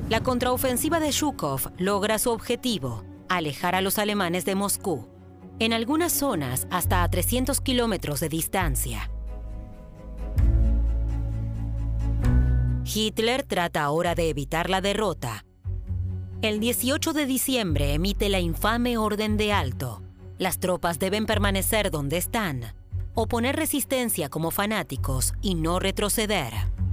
La contraofensiva de Zhukov logra su objetivo, alejar a los alemanes de Moscú, en algunas zonas hasta a 300 kilómetros de distancia. Hitler trata ahora de evitar la derrota. El 18 de diciembre emite la infame Orden de Alto. Las tropas deben permanecer donde están, oponer resistencia como fanáticos y no retroceder.